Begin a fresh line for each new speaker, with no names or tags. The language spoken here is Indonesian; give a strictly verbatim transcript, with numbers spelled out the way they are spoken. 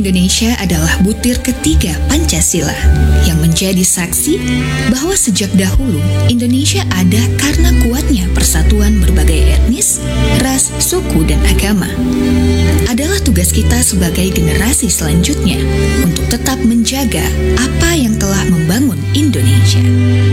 Indonesia adalah butir ketiga Pancasila yang menjadi saksi bahwa sejak dahulu Indonesia ada karena kuatnya persatuan berbagai etnis, ras, suku, dan agama. Adalah tugas kita sebagai generasi selanjutnya untuk tetap menjaga apa yang telah membangun Indonesia.